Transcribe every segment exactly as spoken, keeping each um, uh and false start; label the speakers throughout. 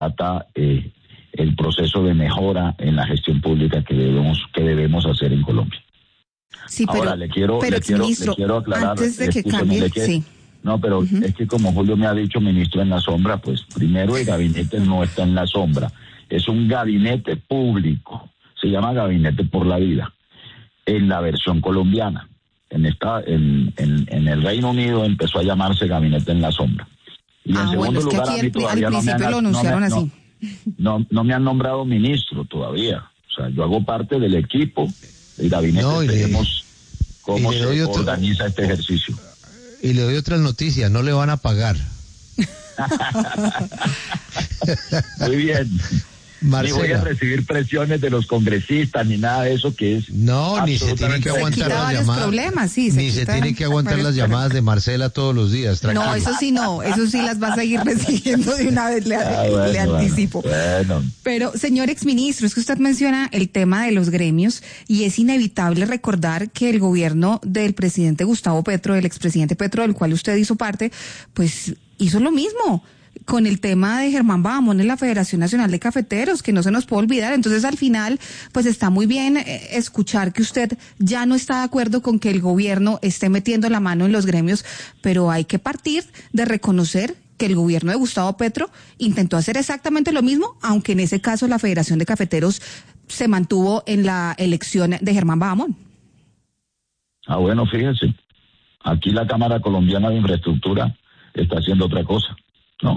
Speaker 1: trata eh, el proceso de mejora en la gestión pública que debemos que debemos hacer en Colombia.
Speaker 2: Sí, pero,
Speaker 1: Ahora le quiero
Speaker 2: pero
Speaker 1: le quiero,
Speaker 2: ministro,
Speaker 1: le quiero aclarar
Speaker 2: antes de que cambie,
Speaker 1: que,
Speaker 2: sí.
Speaker 1: No, pero uh-huh. es que como Julio me ha dicho, ministro en la sombra, pues primero el gabinete no está en la sombra, es un gabinete público, se llama Gabinete por la Vida, en la versión colombiana. En esta, en, en, en el Reino Unido empezó a llamarse Gabinete en la sombra. Y
Speaker 2: ah,
Speaker 1: en
Speaker 2: bueno, es que
Speaker 1: lugar,
Speaker 2: aquí al, al principio
Speaker 1: no han,
Speaker 2: lo anunciaron
Speaker 1: no me,
Speaker 2: así.
Speaker 1: No, no, no me han nombrado ministro todavía. O sea, yo hago parte del equipo del gabinete. No, veremos cómo se otro, organiza este ejercicio.
Speaker 3: Y le doy otras noticias, no le van a pagar.
Speaker 1: Muy bien. Marcela. Ni voy a recibir presiones de los congresistas ni nada de eso que es.
Speaker 3: No, ni se tiene que aguantar las llamadas.
Speaker 2: Problemas, sí, se
Speaker 3: ni se tiene que aguantar las llamadas de Marcela todos los días. Tranquilo.
Speaker 2: No, eso sí no, eso sí las va a seguir recibiendo de una vez, le, ah, bueno, le anticipo.
Speaker 1: Bueno, bueno.
Speaker 2: Pero, señor exministro, es que usted menciona el tema de los gremios y es inevitable recordar que el gobierno del presidente Gustavo Petro, del expresidente Petro, del cual usted hizo parte, pues hizo lo mismo con el tema de Germán Bahamón en la Federación Nacional de Cafeteros, que no se nos puede olvidar. Entonces, al final, pues está muy bien eh, escuchar que usted ya no está de acuerdo con que el gobierno esté metiendo la mano en los gremios, pero hay que partir de reconocer que el gobierno de Gustavo Petro intentó hacer exactamente lo mismo, aunque en ese caso la Federación de Cafeteros se mantuvo en la elección de Germán Bahamón.
Speaker 1: Ah, bueno, fíjese, aquí la Cámara Colombiana de Infraestructura está haciendo otra cosa, ¿no?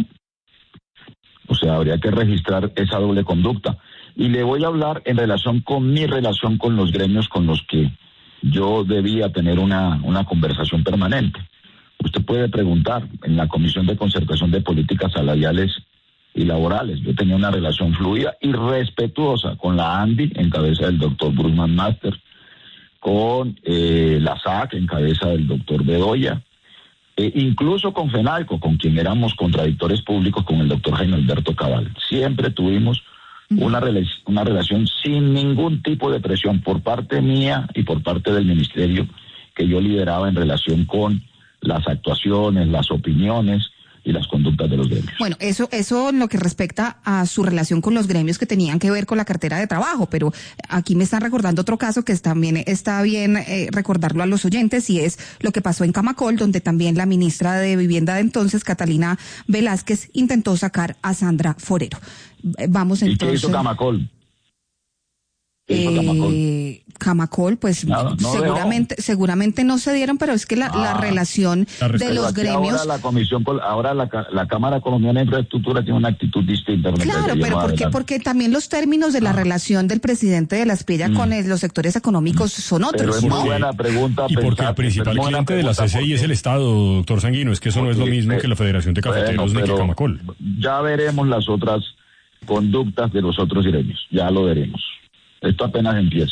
Speaker 1: O sea, habría que registrar esa doble conducta. Y le voy a hablar en relación con mi relación con los gremios con los que yo debía tener una, una conversación permanente. Usted puede preguntar en la Comisión de Concertación de Políticas Salariales y Laborales. Yo tenía una relación fluida y respetuosa con la ANDI, en cabeza del doctor Brusman Master, con eh, la S A C, en cabeza del doctor Bedoya, Eh, incluso con FENALCO, con quien éramos contradictores públicos, con el doctor Jaime Alberto Cabal. Siempre tuvimos una, rela- una relación sin ningún tipo de presión por parte mía y por parte del ministerio que yo lideraba en relación con las actuaciones, las opiniones y las conductas de los gremios.
Speaker 2: Bueno, eso eso en lo que respecta a su relación con los gremios que tenían que ver con la cartera de trabajo, pero aquí me están recordando otro caso que también está bien eh, recordarlo a los oyentes, y es lo que pasó en Camacol, donde también la ministra de Vivienda de entonces, Catalina Velázquez, intentó sacar a Sandra Forero. Vamos entonces.
Speaker 1: ¿Y qué hizo Camacol?
Speaker 2: Eh, Camacol, pues no, no seguramente dejó. seguramente no se dieron, pero es que la, ah, la relación la de los gremios.
Speaker 1: Ahora la comisión, ahora la, la Cámara Colombiana de Infraestructura tiene una actitud distinta.
Speaker 2: Claro, pero porque porque también los términos de la ah. relación del presidente de la Espriella mm. con el, los sectores económicos son otros.
Speaker 1: Pero es muy buena pregunta.
Speaker 4: Y porque el principal cliente de la C C I es el Estado, doctor Sanguino, es que eso no es lo mismo que la Federación de Cafeteros bueno, ni que Camacol.
Speaker 1: Ya veremos las otras conductas de los otros gremios, ya lo veremos. Esto apenas empieza.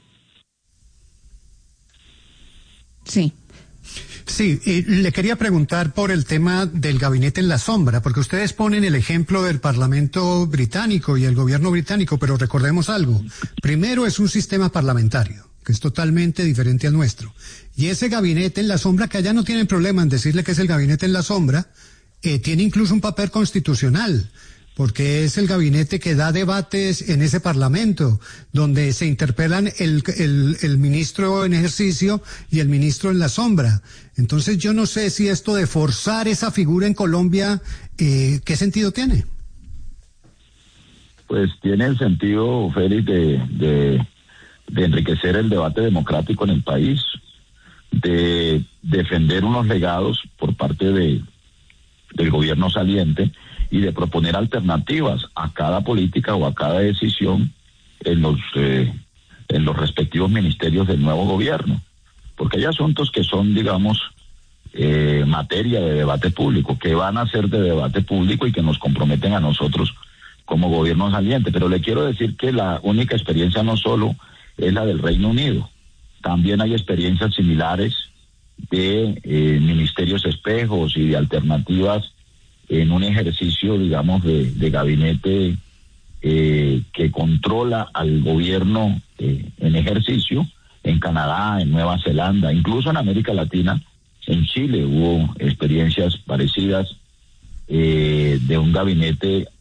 Speaker 2: Sí.
Speaker 5: Sí, y le quería preguntar por el tema del gabinete en la sombra, porque ustedes ponen el ejemplo del Parlamento británico y el gobierno británico, pero recordemos algo. Primero, es un sistema parlamentario, que es totalmente diferente al nuestro. Y ese gabinete en la sombra, que allá no tienen problema en decirle que es el gabinete en la sombra, eh, tiene incluso un papel constitucional, porque es el gabinete que da debates en ese parlamento, donde se interpelan el, el, el ministro en ejercicio y el ministro en la sombra. Entonces yo no sé si esto de forzar esa figura en Colombia, eh, ¿qué sentido tiene?
Speaker 1: Pues tiene el sentido, Félix, de, de, de enriquecer el debate democrático en el país, de defender unos legados por parte de, del gobierno saliente, y de proponer alternativas a cada política o a cada decisión en los eh, en los respectivos ministerios del nuevo gobierno, porque hay asuntos que son, digamos, eh, materia de debate público, que van a ser de debate público y que nos comprometen a nosotros como gobierno saliente. Pero le quiero decir que la única experiencia no solo es la del Reino Unido, también hay experiencias similares de eh, ministerios espejos y de alternativas en un ejercicio, digamos, de, de gabinete eh, que controla al gobierno eh, en ejercicio, en Canadá, en Nueva Zelanda, incluso en América Latina, en Chile hubo experiencias parecidas eh, de un gabinete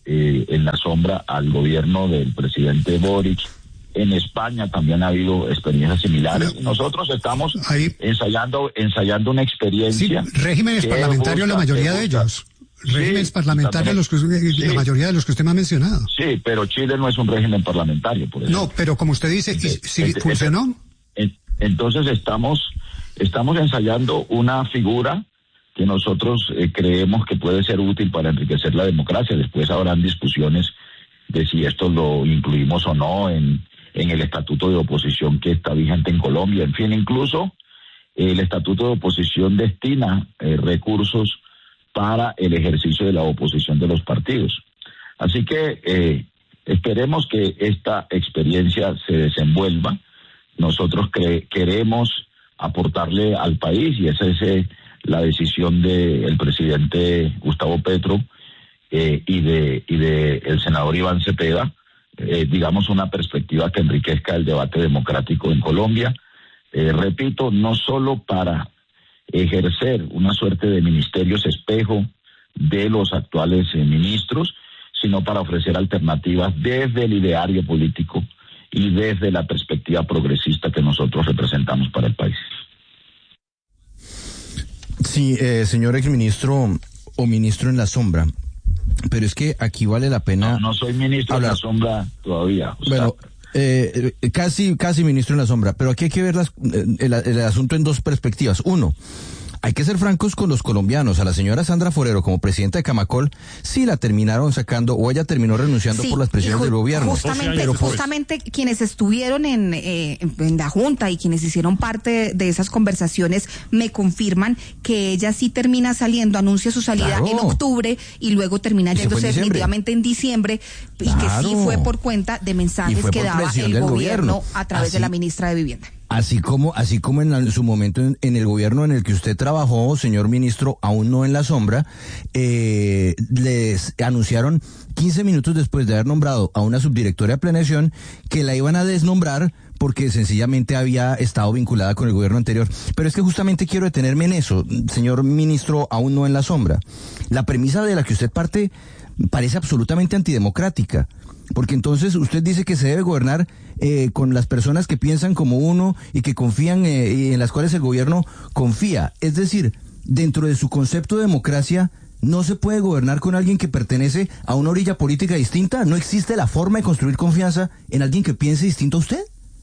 Speaker 1: eh, en la sombra al gobierno del presidente Boric. En España también ha habido experiencias similares. Nosotros estamos
Speaker 5: Ahí.
Speaker 1: ensayando ensayando una experiencia.
Speaker 5: Sí, regímenes parlamentarios, la mayoría de ellos. Regímenes
Speaker 1: sí,
Speaker 5: parlamentarios, los que,
Speaker 1: sí.
Speaker 5: la mayoría de los que usted me ha mencionado.
Speaker 1: Sí, pero Chile no es un régimen parlamentario, por ejemplo.
Speaker 5: No, pero como usted dice, ¿sí
Speaker 1: Este,
Speaker 5: funcionó?
Speaker 1: este, entonces estamos estamos ensayando una figura que nosotros eh, creemos que puede ser útil para enriquecer la democracia. Después habrán discusiones de si esto lo incluimos o no en, en el estatuto de oposición que está vigente en Colombia. En fin, incluso eh, el estatuto de oposición destina eh, recursos para el ejercicio de la oposición de los partidos. Así que eh, esperemos que esta experiencia se desenvuelva. Nosotros cre- queremos aportarle al país, y esa es eh, la decisión del presidente Gustavo Petro eh, y de y de el senador Iván Cepeda, eh, digamos una perspectiva que enriquezca el debate democrático en Colombia. Eh, repito, no solo para ejercer una suerte de ministerios espejo de los actuales eh, ministros, sino para ofrecer alternativas desde el ideario político y desde la perspectiva progresista que nosotros representamos para el país.
Speaker 6: Sí, eh, señor exministro o ministro en la sombra, pero es que aquí vale la pena...
Speaker 1: No, no soy ministro hablar. en la sombra todavía.
Speaker 6: Bueno, eh, casi casi ministro en la sombra, pero aquí hay que ver las, el, el asunto en dos perspectivas. Uno, hay que ser francos con los colombianos. A la señora Sandra Forero como presidenta de Camacol sí la terminaron sacando, o ella terminó renunciando sí, por las presiones del gobierno.
Speaker 2: Justamente, pero justamente pues. quienes estuvieron en, eh, en la Junta y quienes hicieron parte de esas conversaciones me confirman que ella sí termina saliendo, anuncia su salida claro. en octubre y luego termina yéndose definitivamente en diciembre, claro. y que sí fue por cuenta de mensajes que daba el gobierno, gobierno a través Así. de la ministra de Vivienda.
Speaker 6: Así como, así como en, su momento en, en el gobierno en el que usted trabajó, señor ministro, aún no en la sombra, eh, les anunciaron quince minutos después de haber nombrado a una subdirectora de planeación que la iban a desnombrar porque sencillamente había estado vinculada con el gobierno anterior. Pero es que justamente quiero detenerme en eso, señor ministro, aún no en la sombra. La premisa de la que usted parte parece absolutamente antidemocrática. Porque entonces usted dice que se debe gobernar eh, con las personas que piensan como uno y que confían eh, y en las cuales el gobierno confía. Es decir, dentro de su concepto de democracia, ¿no se puede gobernar con alguien que pertenece a una orilla política distinta? ¿No existe la forma de construir confianza en alguien que piense distinto a usted?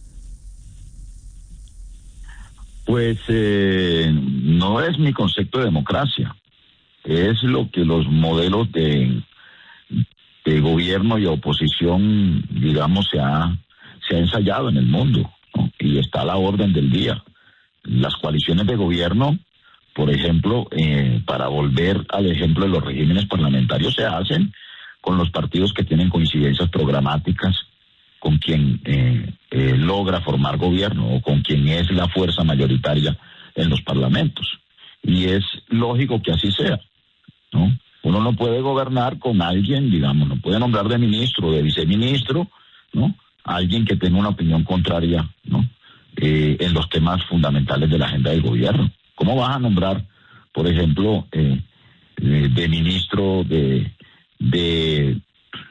Speaker 1: Pues eh, no es mi concepto de democracia. Es lo que los modelos de... de gobierno y oposición, digamos, se ha, se ha ensayado en el mundo, ¿no? Y está a la orden del día. Las coaliciones de gobierno, por ejemplo, eh, para volver al ejemplo de los regímenes parlamentarios, se hacen con los partidos que tienen coincidencias programáticas, con quien eh, eh, logra formar gobierno o con quien es la fuerza mayoritaria en los parlamentos. Y es lógico que así sea, ¿no? Uno no puede gobernar con alguien, digamos, no puede nombrar de ministro o de viceministro, ¿no? Alguien que tenga una opinión contraria, ¿no? Eh, en los temas fundamentales de la agenda del gobierno. ¿Cómo vas a nombrar, por ejemplo, eh, de, de ministro de de,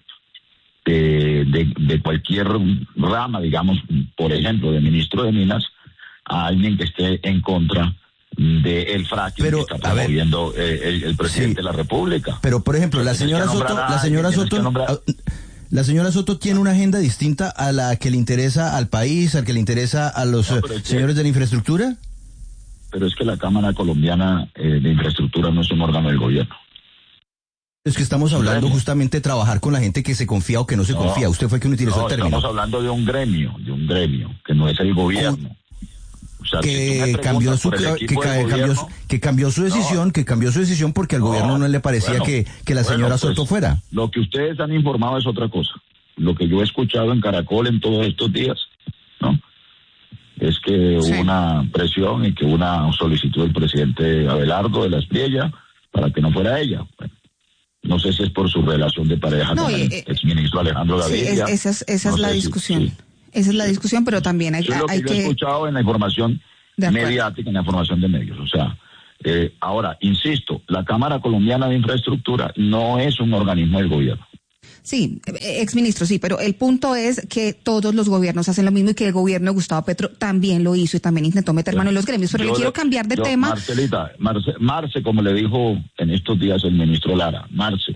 Speaker 1: de de de cualquier rama, digamos, por ejemplo, de ministro de Minas, a alguien que esté en contra de el fracking pero, que está promoviendo eh, el, el presidente sí, de la República?
Speaker 6: Pero, por ejemplo, la señora Soto, la señora Soto, la señora Soto tiene una agenda distinta a la que le interesa al país, al que le interesa a los no, es señores que, de la infraestructura.
Speaker 1: Pero es que la Cámara Colombiana eh, de Infraestructura no es un órgano del gobierno.
Speaker 6: Es que estamos hablando gremio. justamente de trabajar con la gente que se confía o que no se no, confía. Usted fue quien utilizó
Speaker 1: no,
Speaker 6: el término.
Speaker 1: Estamos hablando de un gremio, de un gremio, que no es el gobierno.
Speaker 6: O sea, que, si cambió su, que, que, cambió, que cambió su decisión, no, que cambió su decisión porque al no, gobierno no le parecía bueno, que, que la señora bueno, pues, Soto fuera.
Speaker 1: Lo que ustedes han informado es otra cosa. Lo que yo he escuchado en Caracol en todos estos días, ¿no? Es que sí. hubo una presión y que hubo una solicitud del presidente Abelardo de la Espriella para que no fuera ella. Bueno, no sé si es por su relación de pareja no, con eh, el eh, exministro Alejandro Gaviria.
Speaker 2: Sí, esa es, esa no es la discusión. Si, sí. Esa es la discusión, pero también hay,
Speaker 1: Eso es lo que
Speaker 2: hay
Speaker 1: yo
Speaker 2: que...
Speaker 1: he escuchado en la información mediática, en la información de medios. O sea, eh, ahora, insisto, la Cámara Colombiana de Infraestructura no es un organismo del gobierno.
Speaker 2: Sí, exministro, sí, pero el punto es que todos los gobiernos hacen lo mismo y que el gobierno de Gustavo Petro también lo hizo y también intentó meter mano en los gremios. Pero yo le quiero cambiar de
Speaker 1: yo,
Speaker 2: tema.
Speaker 1: Marcelita, Marce, Marce, como le dijo en estos días el ministro Lara, Marce,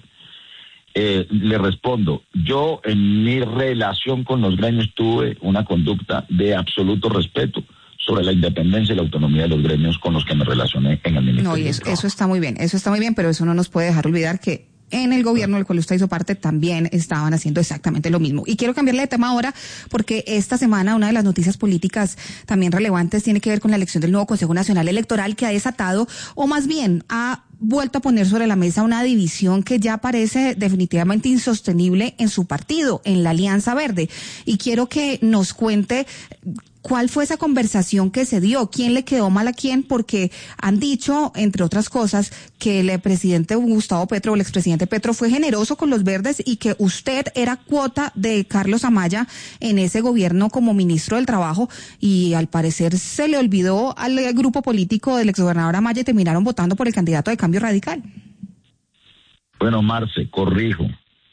Speaker 1: eh, le respondo, yo en mi relación con los gremios tuve una conducta de absoluto respeto sobre la independencia y la autonomía de los gremios con los que me relacioné en el Ministerio.
Speaker 2: No, y eso, eso está muy bien, eso está muy bien, pero eso no nos puede dejar olvidar que en el gobierno del cual usted hizo parte también estaban haciendo exactamente lo mismo. Y quiero cambiarle de tema ahora porque esta semana una de las noticias políticas también relevantes tiene que ver con la elección del nuevo Consejo Nacional Electoral, que ha desatado, o más bien ha vuelto a poner sobre la mesa una división que ya parece definitivamente insostenible en su partido, en la Alianza Verde. Y quiero que nos cuente ¿cuál fue esa conversación que se dio? ¿Quién le quedó mal a quién? Porque han dicho, entre otras cosas, que el presidente Gustavo Petro, o el expresidente Petro, fue generoso con los verdes y que usted era cuota de Carlos Amaya en ese gobierno como ministro del Trabajo, y al parecer se le olvidó al grupo político del exgobernador Amaya y terminaron votando por el candidato de Cambio Radical.
Speaker 1: Bueno, Marce, corrijo.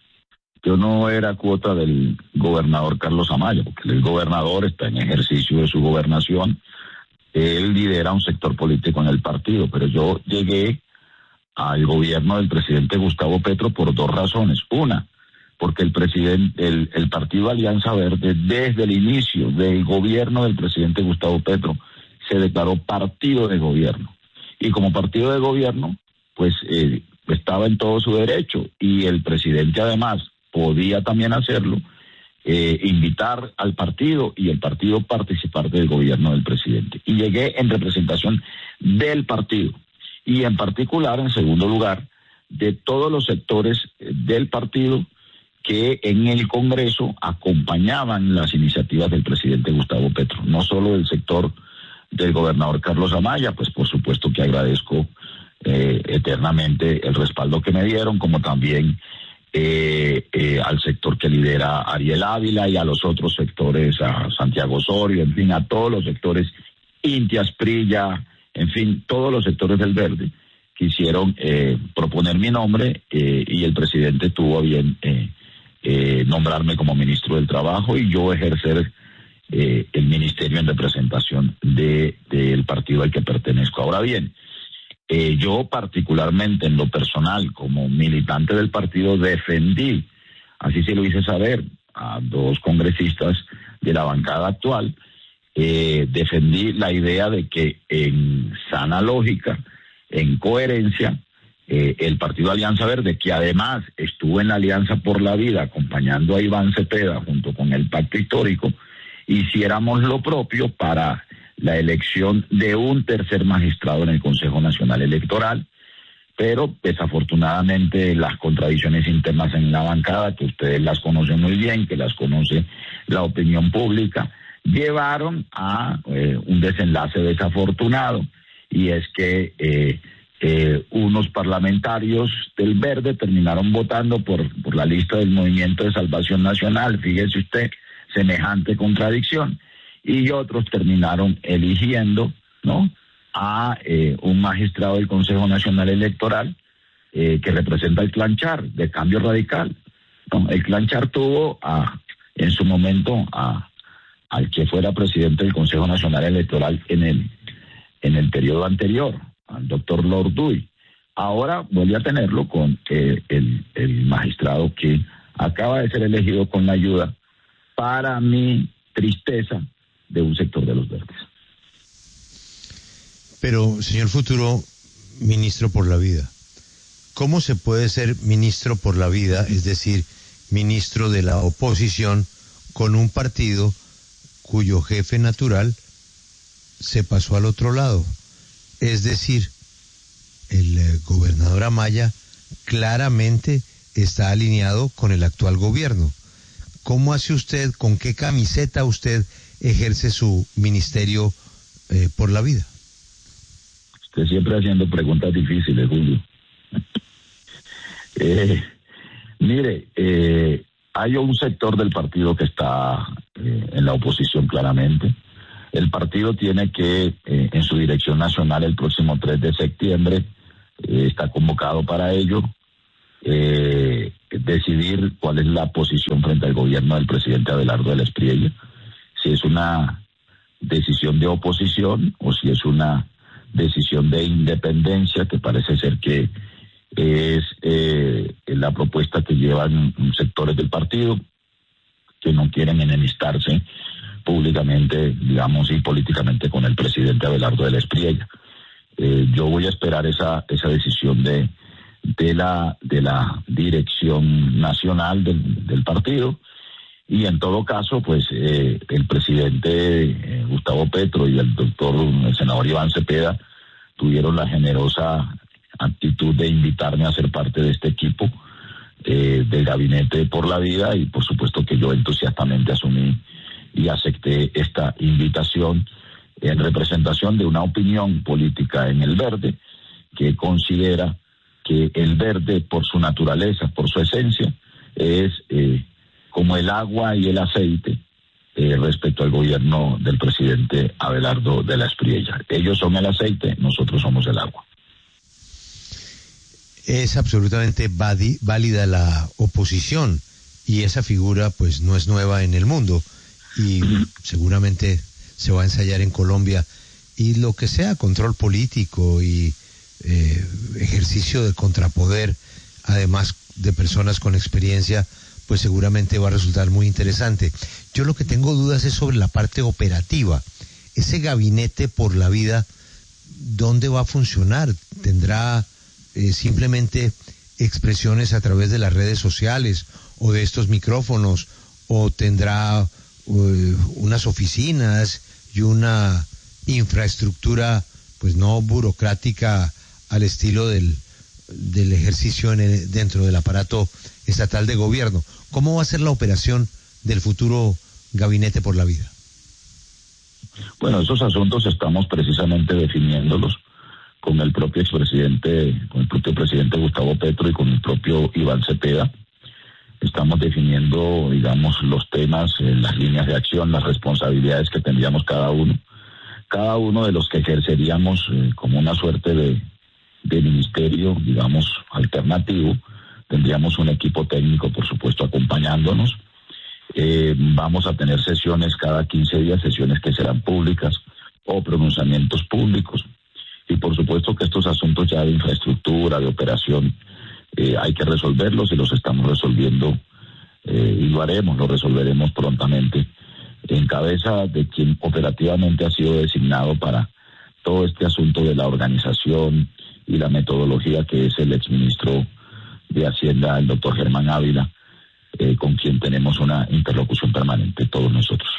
Speaker 1: Yo no era cuota del gobernador Carlos Amaya, porque el gobernador está en ejercicio de su gobernación, él lidera un sector político en el partido, pero yo llegué al gobierno del presidente Gustavo Petro por dos razones. Una, porque el presidente, el, el partido Alianza Verde, desde el inicio del gobierno del presidente Gustavo Petro, se declaró partido de gobierno. Y como partido de gobierno, pues eh, estaba en todo su derecho, y el presidente además podía también hacerlo, eh, invitar al partido y el partido participar del gobierno del presidente. Y llegué en representación del partido y en particular, en segundo lugar, de todos los sectores del partido que en el Congreso acompañaban las iniciativas del presidente Gustavo Petro, no solo del sector del gobernador Carlos Amaya, pues por supuesto que agradezco eh, eternamente el respaldo que me dieron, como también Eh, eh, al sector que lidera Ariel Ávila y a los otros sectores, a Santiago Osorio, en fin, a todos los sectores, Inti Asprilla, en fin, todos los sectores del Verde quisieron eh, proponer mi nombre eh, y el presidente tuvo a bien eh, eh, nombrarme como ministro del Trabajo y yo ejercer eh, el ministerio en representación de del partido al que pertenezco. Ahora bien, Eh, yo particularmente en lo personal, como militante del partido, defendí, así se lo hice saber a dos congresistas de la bancada actual, eh, defendí la idea de que en sana lógica, en coherencia, eh, el partido Alianza Verde, que además estuvo en la Alianza por la Vida acompañando a Iván Cepeda junto con el Pacto Histórico, hiciéramos lo propio para la elección de un tercer magistrado en el Consejo Nacional Electoral, pero desafortunadamente las contradicciones internas en la bancada, que ustedes las conocen muy bien, que las conoce la opinión pública, llevaron a eh, un desenlace desafortunado, y es que eh, eh, unos parlamentarios del Verde terminaron votando por, por la lista del Movimiento de Salvación Nacional, fíjese usted, semejante contradicción, y otros terminaron eligiendo, ¿no?, a eh, un magistrado del Consejo Nacional Electoral eh, que representa el Clan Char, de Cambio Radical, ¿no? El Clan Char tuvo a, en su momento a, al que fuera presidente del Consejo Nacional Electoral en el, en el periodo anterior, al doctor Lord Dewey. Ahora vuelve a tenerlo con eh, el, el magistrado que acaba de ser elegido con la ayuda, para mi tristeza, de un sector de los verdes.
Speaker 3: Pero, señor futuro ministro por la vida, ¿cómo se puede ser ministro por la vida, es decir, ministro de la oposición, con un partido cuyo jefe natural se pasó al otro lado? Es decir, el eh, gobernador Amaya claramente está alineado con el actual gobierno. ¿Cómo hace usted, con qué camiseta usted ejerce su ministerio eh, por la vida?
Speaker 1: Usted siempre haciendo preguntas difíciles, Julio. eh, mire, eh, hay un sector del partido que está eh, en la oposición claramente. El partido tiene que, eh, en su dirección nacional, el próximo tres de septiembre, eh, está convocado para ello, eh, decidir cuál es la posición frente al gobierno del presidente Abelardo de la Espriella, si es una decisión de oposición o si es una decisión de independencia, que parece ser que es eh, la propuesta que llevan sectores del partido que no quieren enemistarse públicamente, digamos, y políticamente con el presidente Abelardo de la Espriella. Eh, yo voy a esperar esa esa decisión de de la de la dirección nacional del, del partido, y en todo caso, pues eh, el presidente eh, Gustavo Petro y el doctor, el senador Iván Cepeda, tuvieron la generosa actitud de invitarme a ser parte de este equipo eh, del Gabinete por la Vida, y por supuesto que yo entusiastamente asumí y acepté esta invitación en representación de una opinión política en el Verde, que considera que el Verde, por su naturaleza, por su esencia, es eh, como el agua y el aceite eh, respecto al gobierno del presidente Abelardo de la Espriella. Ellos son el aceite, nosotros somos el agua.
Speaker 3: Es absolutamente válida la oposición, y esa figura pues no es nueva en el mundo, y seguramente se va a ensayar en Colombia, y lo que sea control político y eh, ejercicio de contrapoder, además de personas con experiencia, pues seguramente va a resultar muy interesante. Yo lo que tengo dudas es sobre la parte operativa. Ese Gabinete por la Vida, ¿dónde va a funcionar? ¿Tendrá eh, simplemente expresiones a través de las redes sociales o de estos micrófonos, o tendrá uh, unas oficinas y una infraestructura pues no burocrática al estilo del, del ejercicio en el, dentro del aparato estatal de gobierno? ¿Cómo va a ser la operación del futuro Gabinete por la Vida?
Speaker 1: Bueno, esos asuntos estamos precisamente definiéndolos con el propio expresidente, con el propio presidente Gustavo Petro y con el propio Iván Cepeda. Estamos definiendo, digamos, los temas, eh, las líneas de acción, las responsabilidades que tendríamos cada uno. Cada uno de los que ejerceríamos eh, como una suerte de, de ministerio, digamos, alternativo. Tendríamos un equipo técnico, por supuesto, acompañándonos. Eh, vamos a tener sesiones cada quince días, sesiones que serán públicas o pronunciamientos públicos. Y por supuesto que estos asuntos ya de infraestructura, de operación, eh, hay que resolverlos, y los estamos resolviendo, eh, y lo haremos, lo resolveremos prontamente, en cabeza de quien operativamente ha sido designado para todo este asunto de la organización y la metodología, que es el exministro de Hacienda, el doctor Germán Ávila, eh, con quien tenemos una interlocución permanente todos nosotros.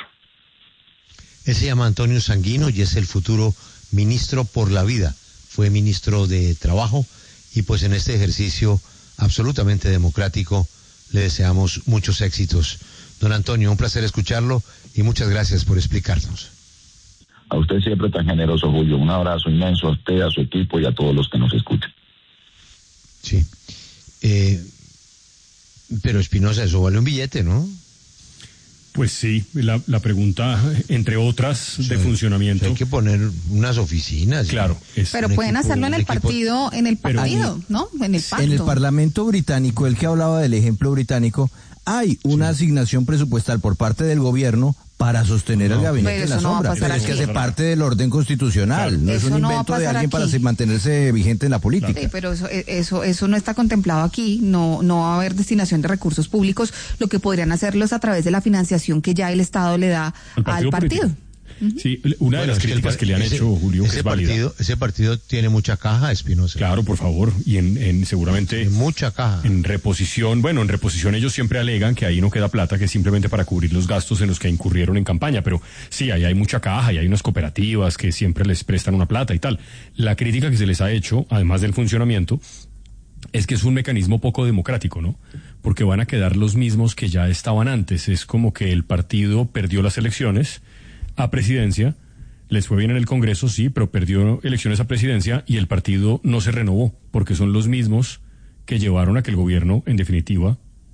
Speaker 3: Él se llama Antonio Sanguino y es el futuro ministro por la Vida. Fue ministro de Trabajo, y pues en este ejercicio absolutamente democrático le deseamos muchos éxitos. Don Antonio, un placer escucharlo y muchas gracias por explicarnos.
Speaker 1: A usted siempre tan generoso, Julio. Un abrazo inmenso a usted, a su equipo y a todos los que nos escuchan.
Speaker 3: Sí. Eh, pero Espinosa, eso vale un billete, ¿no?
Speaker 4: Pues sí, la, la pregunta, entre otras, de sí, funcionamiento.
Speaker 3: Hay que poner unas oficinas.
Speaker 4: Claro.
Speaker 2: Es pero pueden equipo, hacerlo en el partido, en el partido, pero, ¿no? En el pacto.
Speaker 6: En el Parlamento británico, el que hablaba del ejemplo británico, hay una sí. asignación presupuestal por parte del gobierno para sostener no, el gabinete en la
Speaker 2: no
Speaker 6: sombra. Pero es que hace parte del orden constitucional, claro, no es un invento no de alguien aquí. Para mantenerse vigente en la política.
Speaker 2: Sí, pero eso, eso, eso no está contemplado aquí, no, no va a haber destinación de recursos públicos. Lo que podrían hacerlo es a través de la financiación que ya el Estado le da al partido. Al partido.
Speaker 4: Sí, una bueno, de las críticas que le han
Speaker 3: ese,
Speaker 4: hecho, Julio,
Speaker 3: ese
Speaker 4: es
Speaker 3: partido, ese partido tiene mucha caja, Espinosa.
Speaker 4: Claro, por favor, y en, en seguramente
Speaker 3: tiene mucha caja.
Speaker 4: En reposición, bueno, en reposición ellos siempre alegan que ahí no queda plata, que es simplemente para cubrir los gastos en los que incurrieron en campaña, pero sí, ahí hay mucha caja y hay unas cooperativas que siempre les prestan una plata y tal. La crítica que se les ha hecho, además del funcionamiento, es que es un mecanismo poco democrático, ¿no? Porque van a quedar los mismos que ya estaban antes. Es como que el partido perdió las elecciones a presidencia, les fue bien en el Congreso, sí, pero perdió elecciones a presidencia y el partido no se renovó, porque son los mismos que llevaron a que el gobierno, en definitiva,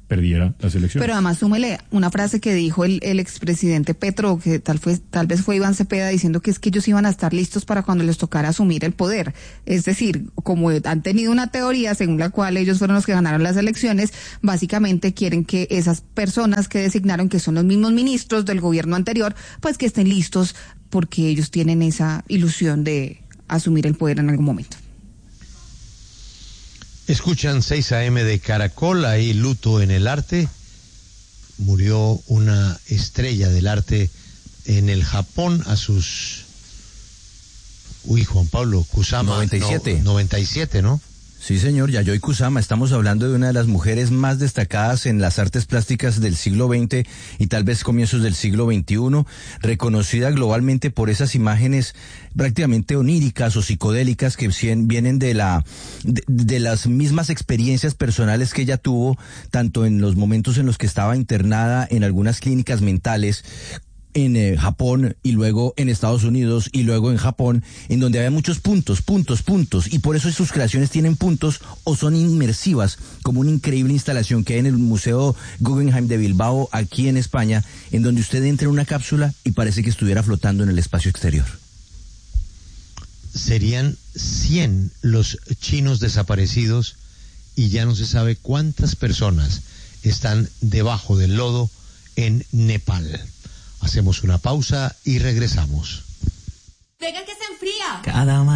Speaker 4: perdiera las elecciones.
Speaker 2: Pero además súmele una frase que dijo el, el expresidente Petro, que tal fue, tal vez fue Iván Cepeda, diciendo que es que ellos iban a estar listos para cuando les tocara asumir el poder. Es decir, como han tenido una teoría según la cual ellos fueron los que ganaron las elecciones, básicamente quieren que esas personas que designaron, que son los mismos ministros del gobierno anterior, pues que estén listos porque ellos tienen esa ilusión de asumir el poder en algún momento.
Speaker 3: Escuchan seis a eme de Caracol, ahí luto en el arte. Murió una estrella del arte en el Japón a sus... Uy, Juan Pablo, Kusama.
Speaker 6: noventa y siete.
Speaker 3: No, noventa y siete, ¿no?
Speaker 6: Sí, señor, Yayoi Kusama. Estamos hablando de una de las mujeres más destacadas en las artes plásticas del siglo veinte y tal vez comienzos del siglo veintiuno, reconocida globalmente por esas imágenes prácticamente oníricas o psicodélicas que vienen de la de, de las mismas experiencias personales que ella tuvo, tanto en los momentos en los que estaba internada en algunas clínicas mentales en eh, Japón y luego en Estados Unidos y luego en Japón, en donde había muchos puntos, puntos, puntos, y por eso sus creaciones tienen puntos o son inmersivas, como una increíble instalación que hay en el Museo Guggenheim de Bilbao, aquí en España, en donde usted entra en una cápsula y parece que estuviera flotando en el espacio exterior.
Speaker 3: Serían cien los chinos desaparecidos y ya no se sabe cuántas personas están debajo del lodo en Nepal. Hacemos una pausa y regresamos.
Speaker 7: Venga que se enfría.
Speaker 8: Cada